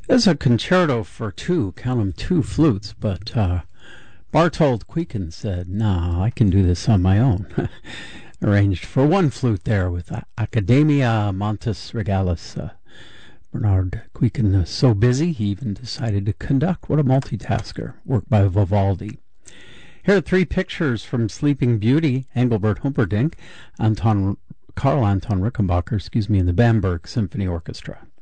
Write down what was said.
It's a concerto for two, count 'em, two flutes, but Bartold Quieken said, "Nah, I can do this on my own." Arranged for one flute there with Academia Montes Regalis. Bernard Quieken is so busy he even decided to conduct. What a multitasker. Work by Vivaldi. Here are three pictures from Sleeping Beauty, Engelbert Humperdinck, Carl Anton Rickenbacker, in the Bamberg Symphony Orchestra.